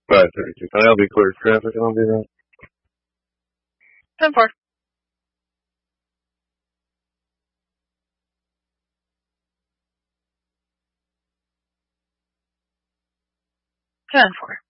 5:32. Can I help you clear traffic? I'll do that. 10-4. Ten-4.